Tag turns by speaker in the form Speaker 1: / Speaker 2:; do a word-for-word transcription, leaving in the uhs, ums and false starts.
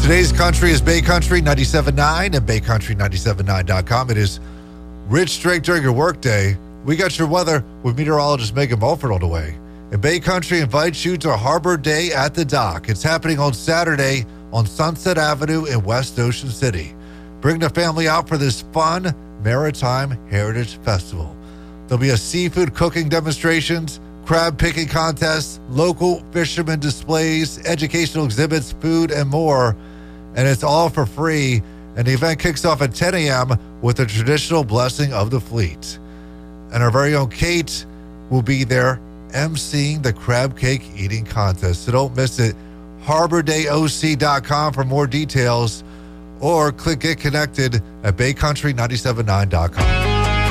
Speaker 1: Today's country is Bay Country ninety-seven point nine and Bay Country ninety-seven point nine dot com. It is Rich Drake during your workday. We got your weather with meteorologist Megan Mulford on the way. And Bay Country invites you to Harbor Day at the Dock. It's happening on Saturday on Sunset Avenue in West Ocean City. Bring the family out for this fun Maritime Heritage Festival. There'll be a seafood cooking demonstrations, crab picking contests, local fishermen displays, educational exhibits, food, and more. And it's all for free. And the event kicks off at ten a.m. with the traditional blessing of the fleet. And our very own Kate will be there emceeing the crab cake eating contest. So don't miss it. harbor day o c dot com for more details, or click Get Connected at bay country nine seven nine dot com.